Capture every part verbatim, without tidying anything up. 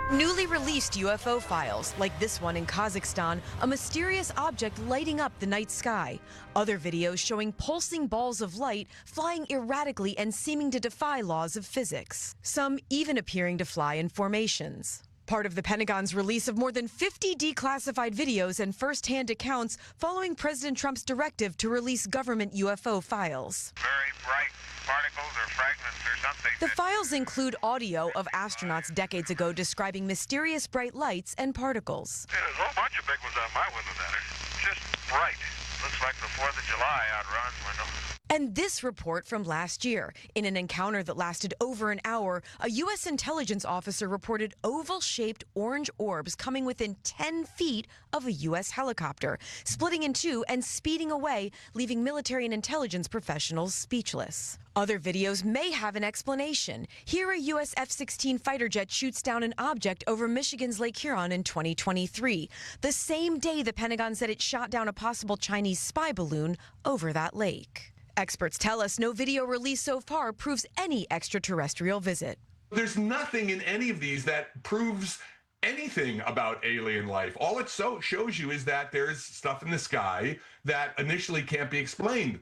Newly released U F O files, like this one in Kazakhstan, a mysterious object lighting up the night sky. Other videos showing pulsing balls of light flying erratically and seeming to defy laws of physics. Some even appearing to fly in formations. Part of the Pentagon's release of more than fifty declassified videos and first-hand accounts following President Trump's directive to release government U F O files. Very bright particles or fragments or something. The files include audio of astronauts decades ago describing mysterious bright lights and particles. Yeah, there's a whole bunch of big ones out my window there. Just bright. Looks like the fourth of July out Ron's window. And this report from last year. In an encounter that lasted over an hour, a U S intelligence officer reported oval-shaped orange orbs coming within ten feet of a U S helicopter, splitting in two and speeding away, leaving military and intelligence professionals speechless. Other videos may have an explanation. Here, a U S F sixteen fighter jet shoots down an object over Michigan's Lake Huron in twenty twenty-three, the same day the Pentagon said it shot down a possible Chinese spy balloon over that lake. Experts tell us no video released so far proves any extraterrestrial visit. There's nothing in any of these that proves anything about alien life. All it so shows you is that there's stuff in the sky that initially can't be explained.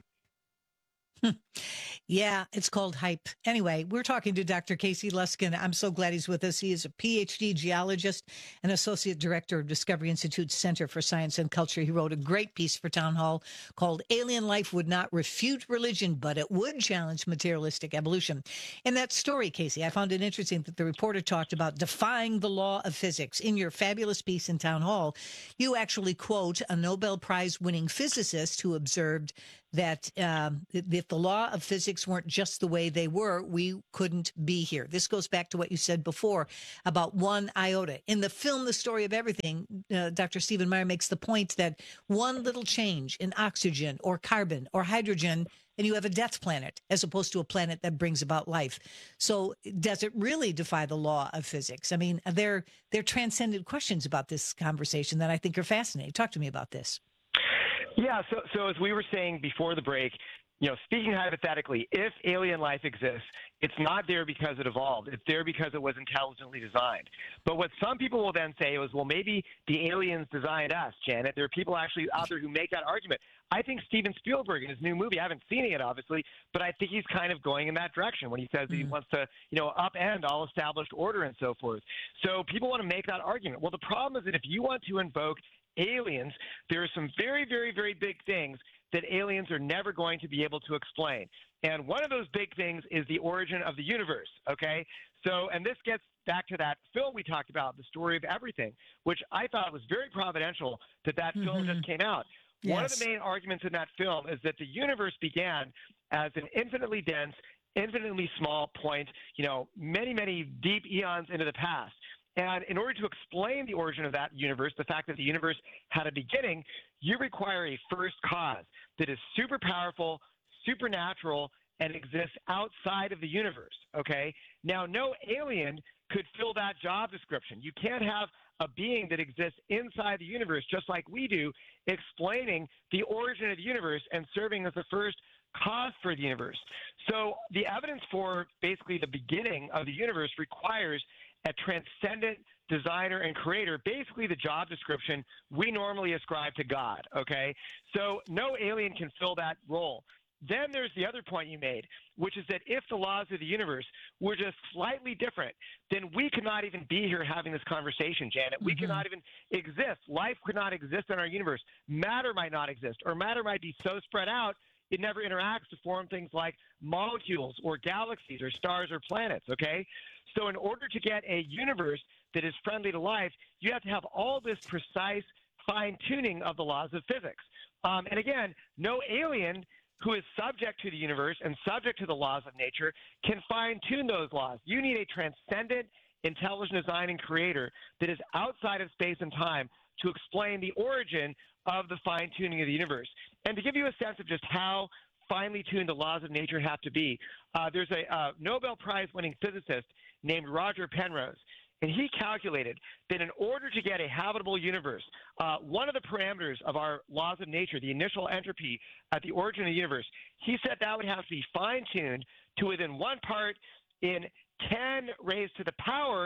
Yeah, it's called hype. Anyway, we're talking to Doctor Casey Luskin. I'm so glad he's with us. He is a P H D geologist and associate director of Discovery Institute's Center for Science and Culture. He wrote a great piece for Town Hall called Alien Life Would Not Refute Religion, but It Would Challenge Materialistic Evolution. In that story, Casey, I found it interesting that the reporter talked about defying the law of physics. In your fabulous piece in Town Hall, you actually quote a Nobel Prize-winning physicist who observed that um, if the law of physics weren't just the way they were, we couldn't be here. This goes back to what you said before about one iota. In the film, The Story of Everything, uh, Doctor Stephen Meyer makes the point that one little change in oxygen or carbon or hydrogen, and you have a death planet, as opposed to a planet that brings about life. So does it really defy the law of physics? I mean, there, there are transcendent questions about this conversation that I think are fascinating. Talk to me about this. Yeah, so so as we were saying before the break, you know, speaking hypothetically, if alien life exists, it's not there because it evolved. It's there because it was intelligently designed. But what some people will then say is, well, maybe the aliens designed us, Janet. There are people actually out there who make that argument. I think Steven Spielberg in his new movie, I haven't seen it yet, obviously, but I think he's kind of going in that direction when he says that he wants to, you know, upend all established order and so forth. So people want to make that argument. Well, the problem is that if you want to invoke aliens, there are some very, very, very big things that aliens are never going to be able to explain. And one of those big things is the origin of the universe, okay? So, and this gets back to that film we talked about, The Story of Everything, which I thought was very providential that that mm-hmm. film just came out. Yes. One of the main arguments in that film is that the universe began as an infinitely dense, infinitely small point, you know, many, many deep eons into the past. And in order to explain the origin of that universe, the fact that the universe had a beginning, you require a first cause that is super powerful, supernatural, and exists outside of the universe, okay? Now, no alien could fill that job description. You can't have a being that exists inside the universe, just like we do, explaining the origin of the universe and serving as the first cause for the universe. So the evidence for basically the beginning of the universe requires a transcendent designer and creator, basically the job description we normally ascribe to God, okay? So no alien can fill that role. Then there's the other point you made, which is that if the laws of the universe were just slightly different, then we could not even be here having this conversation, Janet. We mm-hmm. could not even exist. Life could not exist in our universe. Matter might not exist, or matter might be so spread out it never interacts to form things like molecules or galaxies or stars or planets, okay? So in order to get a universe that is friendly to life, you have to have all this precise fine-tuning of the laws of physics. Um, and again, no alien who is subject to the universe and subject to the laws of nature can fine-tune those laws. You need a transcendent, intelligent designing creator that is outside of space and time to explain the origin of the fine-tuning of the universe. And to give you a sense of just how finely tuned the laws of nature have to be, uh, there's a uh, Nobel Prize-winning physicist named Roger Penrose, and he calculated that in order to get a habitable universe, uh, one of the parameters of our laws of nature, the initial entropy at the origin of the universe, he said that would have to be fine-tuned to within one part in ten raised to the power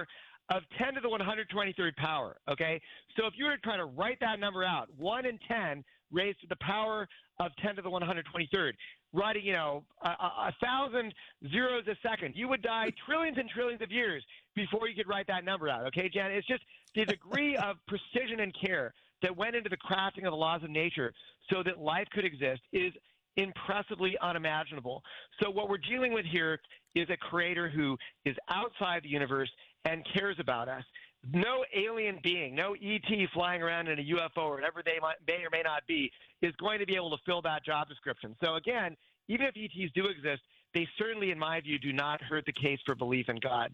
of ten to the one hundred twenty-third power, okay? So if you were to try to write that number out, one in ten raised to the power of ten to the one hundred twenty-third, writing, you know, a, a, a thousand zeros a second, you would die trillions and trillions of years before you could write that number out, okay, Jan? It's just the degree of precision and care that went into the crafting of the laws of nature so that life could exist is impressively unimaginable. So what we're dealing with here is a creator who is outside the universe and cares about us. No alien being, no E T flying around in a U F O or whatever they might, may or may not be, is going to be able to fill that job description. So again, even if E Ts do exist, they certainly, in my view, do not hurt the case for belief in God.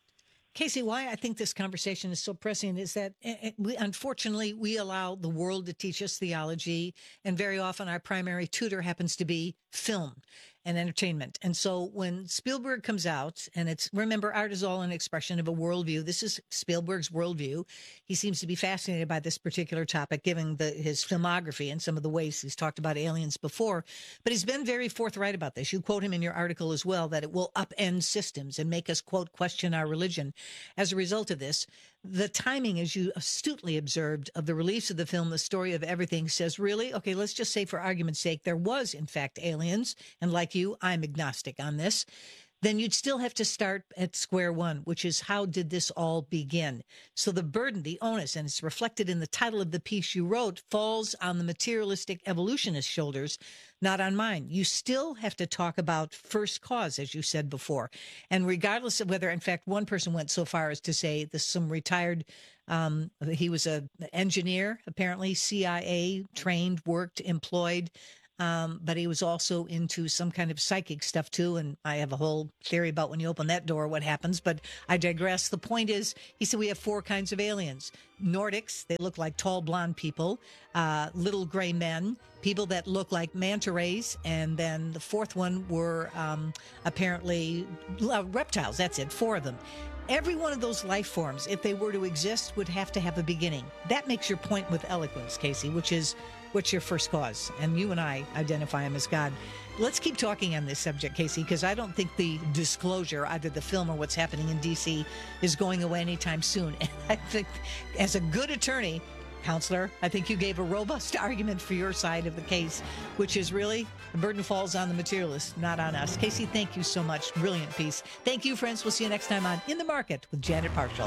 Casey, why I think this conversation is so pressing is that uh, we, unfortunately, we allow the world to teach us theology, and very often our primary tutor happens to be film and entertainment. And so when Spielberg comes out, and it's, remember, art is all an expression of a worldview. This is Spielberg's worldview. He seems to be fascinated by this particular topic, given the, his filmography and some of the ways he's talked about aliens before. But he's been very forthright about this. You quote him in your article as well, that it will upend systems and make us, quote, question our religion. As a result of this, the timing, as you astutely observed, of the release of the film, The Story of Everything, says, really? Okay, let's just say for argument's sake, there was, in fact, aliens. And like you, I'm agnostic on this. Then you'd still have to start at square one, which is, how did this all begin? So the burden, the onus, and it's reflected in the title of the piece you wrote, falls on the materialistic evolutionist shoulders, not on mine. You still have to talk about first cause, as you said before. And regardless of whether, in fact, one person went so far as to say this, some retired, um, he was an engineer, apparently C I A trained, worked, employed, Um, but he was also into some kind of psychic stuff too. And I have a whole theory about when you open that door, what happens, but I digress. The point is, he said we have four kinds of aliens. Nordics, they look like tall blonde people, uh, little gray men, people that look like manta rays. And then the fourth one were um, apparently uh, reptiles. That's it, four of them. Every one of those life forms, if they were to exist, would have to have a beginning. That makes your point with eloquence, Casey, which is, what's your first cause? And you and I identify him as God. Let's keep talking on this subject, Casey, because I don't think the disclosure, either the film or what's happening in D C, is going away anytime soon. And I think, as a good attorney, counselor, I think you gave a robust argument for your side of the case, which is really the burden falls on the materialist, not on us. Casey, thank you so much. Brilliant piece. Thank you, friends. We'll see you next time on In the Market with Janet Parshall.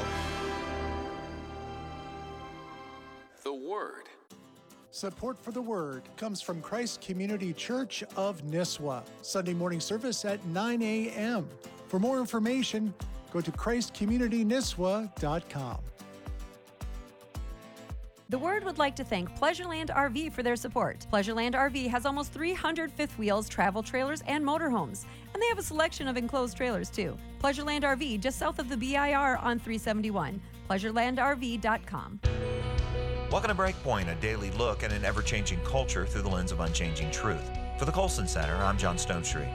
The Word. Support for The Word comes from Christ Community Church of Nisswa. Sunday morning service at nine a.m. For more information, go to christ community nisswa dot com. The Word would like to thank Pleasureland R V for their support. Pleasureland R V has almost three hundred fifth wheels, travel trailers, and motorhomes. And they have a selection of enclosed trailers, too. Pleasureland R V, just south of the B I R on three seventy-one. pleasureland r v dot com. Welcome to Breakpoint, a daily look at an ever-changing culture through the lens of unchanging truth. For the Colson Center, I'm John Stonestreet.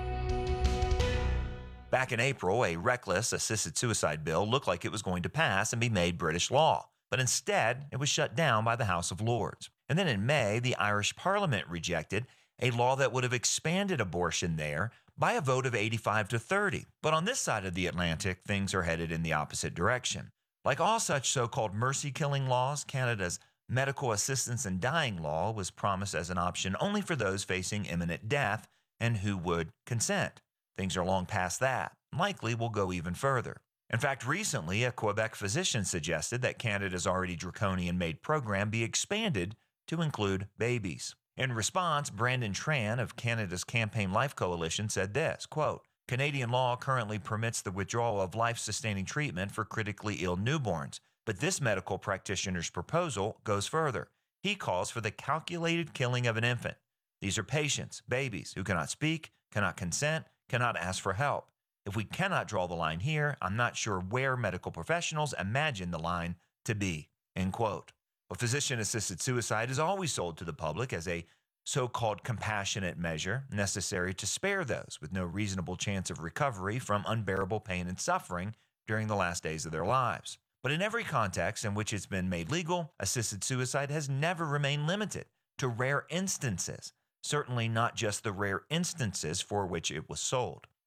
Back in April, a reckless assisted suicide bill looked like it was going to pass and be made British law. But instead, it was shut down by the House of Lords. And then in May, the Irish Parliament rejected a law that would have expanded abortion there by a vote of eighty-five to thirty. But on this side of the Atlantic, things are headed in the opposite direction. Like all such so-called mercy-killing laws, Canada's medical assistance in dying law was promised as an option only for those facing imminent death and who would consent. Things are long past that. Likely will go even further. In fact, recently, a Quebec physician suggested that Canada's already draconian-made program be expanded to include babies. In response, Brandon Tran of Canada's Campaign Life Coalition said this, quote, Canadian law currently permits the withdrawal of life-sustaining treatment for critically ill newborns, but this medical practitioner's proposal goes further. He calls for the calculated killing of an infant. These are patients, babies, who cannot speak, cannot consent, cannot ask for help. If we cannot draw the line here, I'm not sure where medical professionals imagine the line to be, end quote. Well, physician-assisted suicide is always sold to the public as a so-called compassionate measure necessary to spare those with no reasonable chance of recovery from unbearable pain and suffering during the last days of their lives. But in every context in which it's been made legal, assisted suicide has never remained limited to rare instances, certainly not just the rare instances for which it was sold.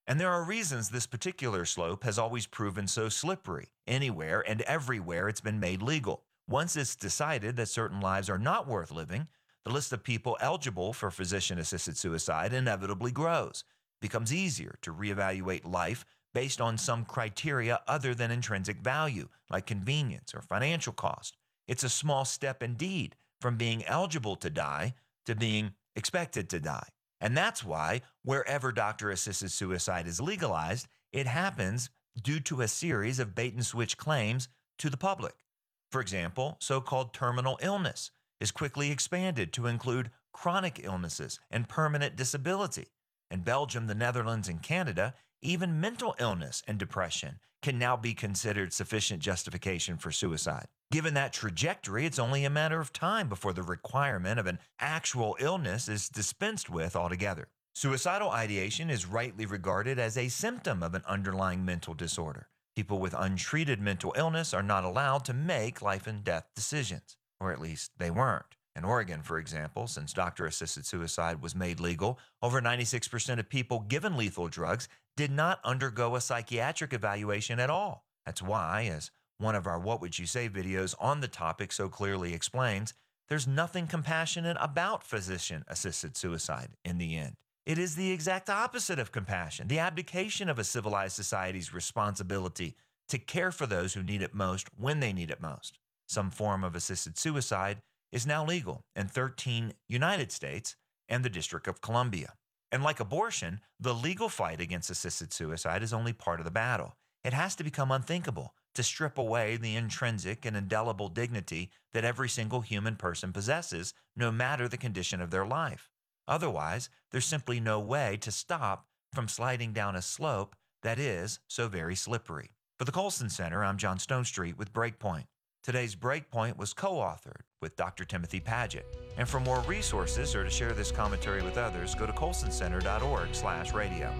And there are reasons this particular slope has always proven so slippery. Anywhere and everywhere it's been made legal. Once it's decided that certain lives are not worth living, the list of people eligible for physician-assisted suicide inevitably grows. It becomes easier to reevaluate life based on some criteria other than intrinsic value, like convenience or financial cost. It's a small step indeed from being eligible to die to being expected to die. And that's why wherever doctor-assisted suicide is legalized, it happens due to a series of bait-and-switch claims to the public. For example, so-called terminal illness is quickly expanded to include chronic illnesses and permanent disability. In Belgium, the Netherlands, and Canada, even mental illness and depression can now be considered sufficient justification for suicide. Given that trajectory, it's only a matter of time before the requirement of an actual illness is dispensed with altogether. Suicidal ideation is rightly regarded as a symptom of an underlying mental disorder. People with untreated mental illness are not allowed to make life and death decisions, or at least they weren't. In Oregon, for example, since doctor-assisted suicide was made legal, over ninety-six percent of people given lethal drugs did not undergo a psychiatric evaluation at all. That's why, as one of our What Would You Say videos on the topic so clearly explains, there's nothing compassionate about physician-assisted suicide in the end. It is the exact opposite of compassion, the abdication of a civilized society's responsibility to care for those who need it most when they need it most. Some form of assisted suicide is now legal in thirteen United States and the District of Columbia. And like abortion, the legal fight against assisted suicide is only part of the battle. It has to become unthinkable to strip away the intrinsic and indelible dignity that every single human person possesses, no matter the condition of their life. Otherwise, there's simply no way to stop from sliding down a slope that is so very slippery. For the Colson Center, I'm John Stonestreet with Breakpoint. Today's Breakpoint was co-authored with Doctor Timothy Paget. And for more resources or to share this commentary with others, go to colson center dot org slash radio.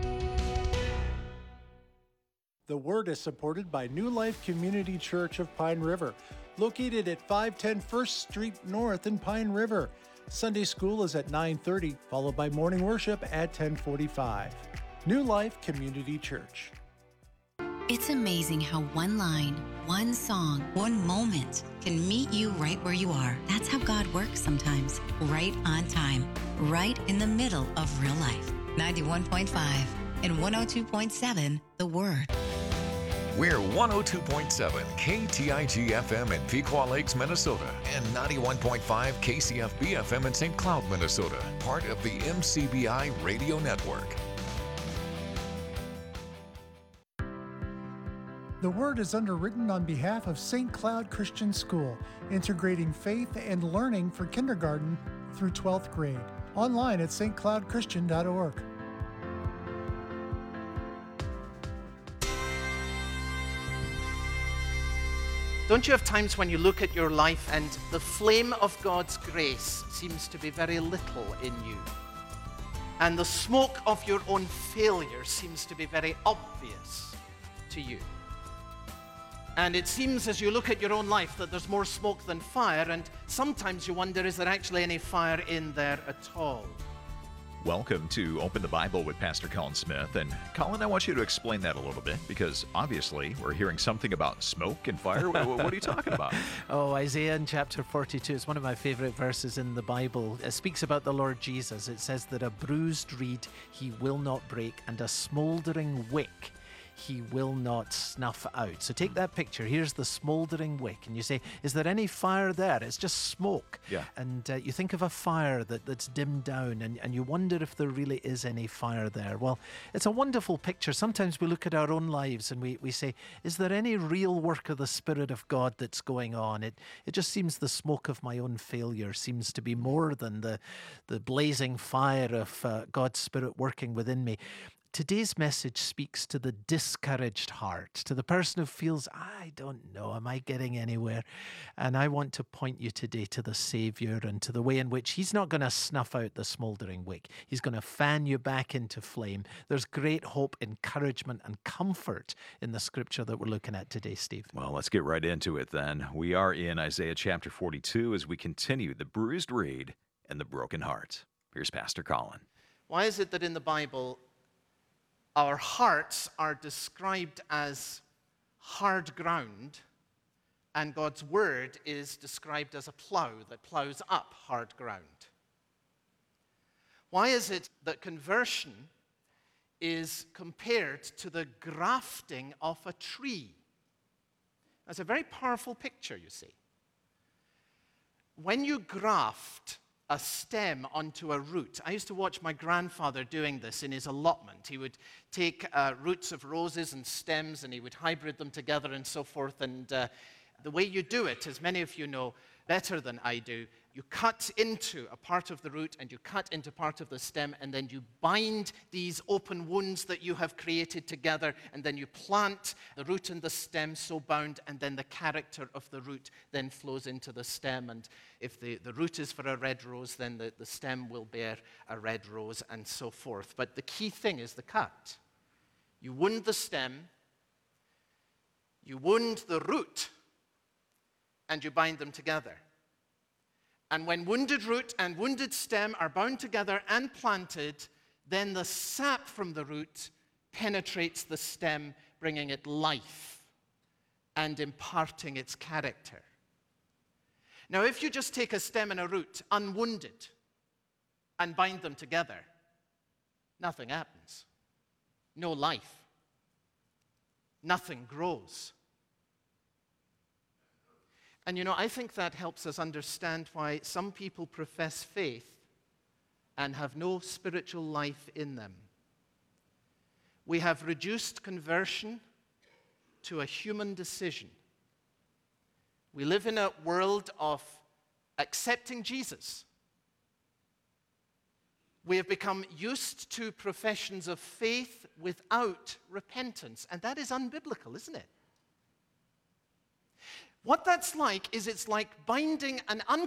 The Word is supported by New Life Community Church of Pine River, located at five ten First Street North in Pine River. Sunday school is at nine thirty, followed by morning worship at ten forty-five. New Life Community Church. It's amazing how one line, one song, one moment can meet you right where you are. That's how God works sometimes, right on time, right in the middle of real life. ninety-one point five and one oh two point seven, The Word. We're one oh two point seven K T I G F M in Pequot Lakes, Minnesota, and ninety-one point five K C F B F M in Saint Cloud, Minnesota, part of the M C B I Radio Network. The Word is underwritten on behalf of Saint Cloud Christian School, integrating faith and learning for kindergarten through twelfth grade. Online at s t cloud christian dot org. Don't you have times when you look at your life and the flame of God's grace seems to be very little in you? And the smoke of your own failure seems to be very obvious to you. And it seems as you look at your own life that there's more smoke than fire, and sometimes you wonder, is there actually any fire in there at all? Welcome to Open the Bible with Pastor Colin Smith. And Colin, I want you to explain that a little bit, because obviously we're hearing something about smoke and fire. What, what are you talking about? Oh, Isaiah in chapter forty-two is one of my favorite verses in the Bible. It speaks about the Lord Jesus. It says that a bruised reed he will not break, and a smoldering wick he will not snuff out. So take that picture. Here's the smoldering wick, and you say, is there any fire there? It's just smoke. Yeah. And uh, you think of a fire that, that's dimmed down, and, and you wonder if there really is any fire there. Well, it's a wonderful picture. Sometimes we look at our own lives and we, we say, is there any real work of the Spirit of God that's going on? It it just seems the smoke of my own failure seems to be more than the, the blazing fire of uh, God's Spirit working within me. Today's message speaks to the discouraged heart, to the person who feels, I don't know, am I getting anywhere? And I want to point you today to the Savior and to the way in which he's not going to snuff out the smoldering wick. He's going to fan you back into flame. There's great hope, encouragement, and comfort in the scripture that we're looking at today, Steve. Well, let's get right into it then. We are in Isaiah chapter forty-two as we continue the bruised reed and the broken heart. Here's Pastor Colin. Why is it that in the Bible our hearts are described as hard ground, and God's word is described as a plow that plows up hard ground. Why is it that conversion is compared to the grafting of a tree? That's a very powerful picture, you see. When you graft a stem onto a root, I used to watch my grandfather doing this in his allotment. He would take uh, roots of roses and stems and he would hybrid them together and so forth. And uh, the way you do it, as many of you know better than I do, you cut into a part of the root and you cut into part of the stem, and then you bind these open wounds that you have created together, and then you plant the root and the stem so bound, and then the character of the root then flows into the stem. And if the, the root is for a red rose, then the, the stem will bear a red rose, and so forth. But the key thing is the cut. You wound the stem, you wound the root, and you bind them together. And when wounded root and wounded stem are bound together and planted, then the sap from the root penetrates the stem, bringing it life and imparting its character. Now, if you just take a stem and a root, unwounded, and bind them together, nothing happens. No life. Nothing grows. And you know, I think that helps us understand why some people profess faith and have no spiritual life in them. We have reduced conversion to a human decision. We live in a world of accepting Jesus. We have become used to professions of faith without repentance, and that is unbiblical, isn't it? What that's like is it's like binding an